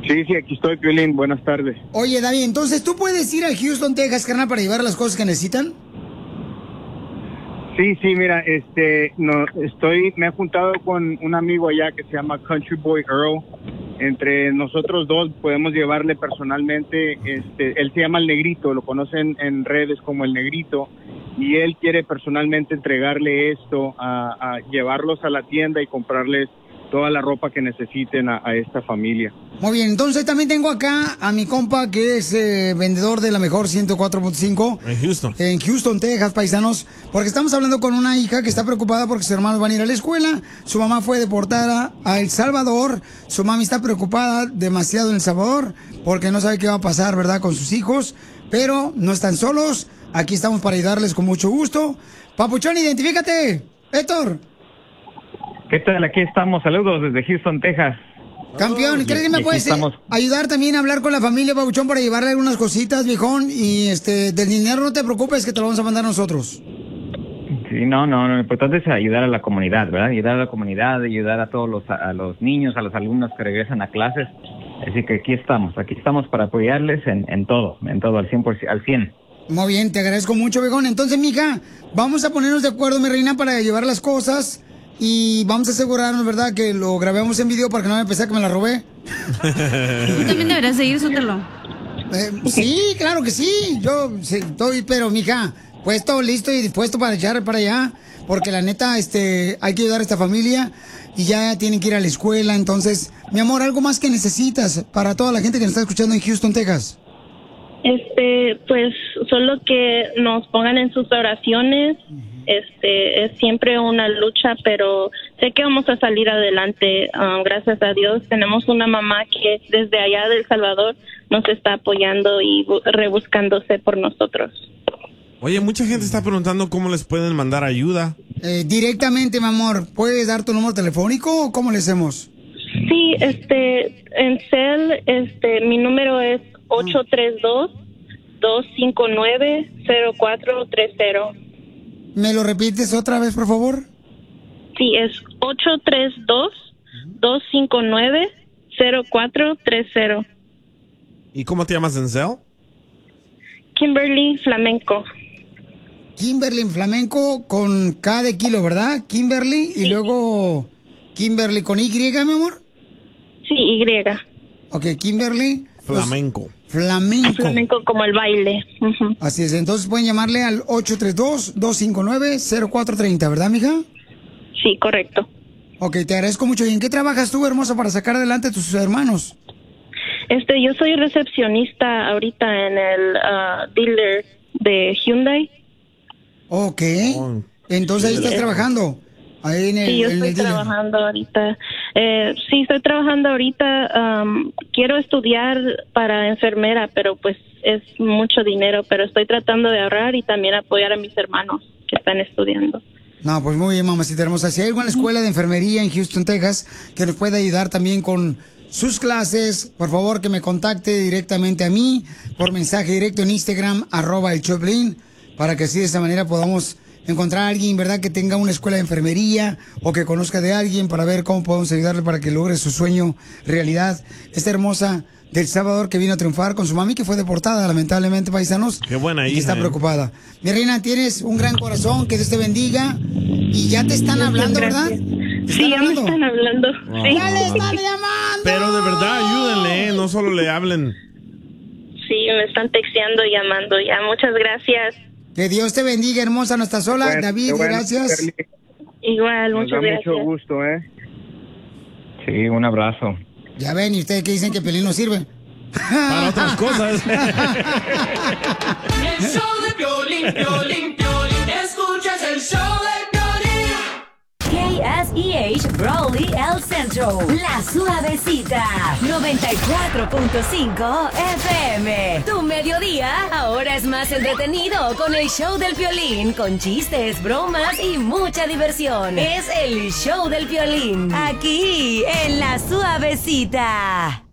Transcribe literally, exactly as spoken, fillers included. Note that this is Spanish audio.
Sí, sí, aquí estoy, Piolín. Buenas tardes. Oye, David, entonces, ¿tú puedes ir a Houston, Texas, carnal, para llevar las cosas que necesitan? Sí, sí, mira, este, no, estoy, me he juntado con un amigo allá que se llama Country Boy Earl. Entre nosotros dos podemos llevarle personalmente, este, él se llama El Negrito, lo conocen en redes como El Negrito, y él quiere personalmente entregarle esto, a, a llevarlos a la tienda y comprarles toda la ropa que necesiten a, a esta familia. Muy bien, entonces también tengo acá a mi compa que es eh, vendedor de la mejor ciento cuatro punto cinco. En Houston. En Houston, Texas, paisanos. Porque estamos hablando con una hija que está preocupada porque sus hermanos van a ir a la escuela. Su mamá fue deportada a El Salvador. Su mami está preocupada demasiado en El Salvador porque no sabe qué va a pasar, ¿verdad?, con sus hijos. Pero no están solos. Aquí estamos para ayudarles con mucho gusto. Papuchón, identifícate. Héctor. ¿Qué tal? Aquí estamos. Saludos desde Houston, Texas. Campeón, ¿crees que me puedes eh, ayudar también a hablar con la familia, Pabuchón, para llevarle algunas cositas, viejón? Y este, del dinero no te preocupes, que te lo vamos a mandar nosotros. Sí, no, no, lo importante es ayudar a la comunidad, ¿verdad? Ayudar a la comunidad, ayudar a todos los, a los niños, a los alumnos que regresan a clases. Así que aquí estamos, aquí estamos para apoyarles en, en todo, en todo, al cien por ciento, al cien. Muy bien, te agradezco mucho, viejón. Entonces, mija, vamos a ponernos de acuerdo, mi reina, para llevar las cosas. Y vamos a asegurarnos, ¿verdad?, que lo grabemos en video para que no me pensé que me la robé. Tú también deberías seguir, Sotelo. Eh, sí, claro que sí. Yo sí, estoy, pero, mija, puesto, listo y dispuesto para echar para allá. Porque la neta, este, hay que ayudar a esta familia y ya tienen que ir a la escuela. Entonces, mi amor, ¿algo más que necesitas para toda la gente que nos está escuchando en Houston, Texas? Este, pues, solo que nos pongan en sus oraciones. Este, es siempre una lucha, pero sé que vamos a salir adelante. Um, gracias a Dios tenemos una mamá que desde allá de El Salvador nos está apoyando y bu- rebuscándose por nosotros. Oye, mucha gente está preguntando cómo les pueden mandar ayuda. Eh, directamente, mi amor, ¿puedes dar tu número telefónico o cómo le hacemos? Sí, este, en Cel, este, mi número es ocho tres dos, dos cinco nueve, cero cuatro tres cero. ¿Me lo repites otra vez, por favor? Sí, es ocho tres dos, dos cinco nueve, cero cuatro tres cero. ¿Y cómo te llamas en Cell? Kimberly Flamenco. Kimberly Flamenco con K de kilo, ¿verdad? Kimberly, sí. Y luego Kimberly con Y, mi amor. Sí, Y. Ok, Kimberly. Flamenco. Flamenco. Flamenco como el baile. Uh-huh. Así es, entonces pueden llamarle al ocho tres dos, dos cinco nueve, cero cuatro tres cero, ¿verdad, mija? Sí, correcto. Ok, te agradezco mucho. ¿Y en qué trabajas tú, hermosa, para sacar adelante a tus hermanos? Este, yo soy recepcionista ahorita en el uh, dealer de Hyundai. Ok. Entonces ahí estás trabajando. Ahí en el, sí, yo en estoy el dealer. trabajando ahorita. Eh, sí, estoy trabajando ahorita. Um, quiero estudiar para enfermera, pero pues es mucho dinero. Pero estoy tratando de ahorrar y también apoyar a mis hermanos que están estudiando. No, pues muy bien, mamacita hermosa. Si hay alguna escuela de enfermería en Houston, Texas, que nos pueda ayudar también con sus clases, por favor que me contacte directamente a mí por mensaje directo en Instagram, arroba el Choplin, para que así de esa manera podamos encontrar a alguien, ¿verdad?, que tenga una escuela de enfermería o que conozca de alguien para ver cómo podemos ayudarle para que logre su sueño realidad. Esta hermosa del Salvador que vino a triunfar con su mami que fue deportada, lamentablemente, paisanos. Qué buena hija. Y está preocupada. Mi reina, tienes un gran corazón, que Dios te bendiga. Y ya te están hablando, ¿verdad? ¿Te sí, ya me están hablando. Wow. Sí. ¡Ya le están llamando! Pero de verdad, ayúdenle, ¿eh? No solo le hablen. Sí, me están texteando y llamando ya. Muchas gracias. Que Dios te bendiga, hermosa, no estás sola. Bueno, David, bueno, gracias. Kimberly. Igual, Nos muchas da gracias. mucho gusto, ¿eh? Sí, un abrazo. Ya ven, ¿y ustedes qué dicen que Pelín no sirve? Para otras cosas. El show de Piolín, Piolín, Piolín. Escuchas el show de Piolín. K S E H Brawley El Centro, La Suavecita, noventa y cuatro punto cinco F M. Tu mediodía ahora es más entretenido con el show del Piolín, con chistes, bromas y mucha diversión. Es el show del Piolín, aquí en La Suavecita.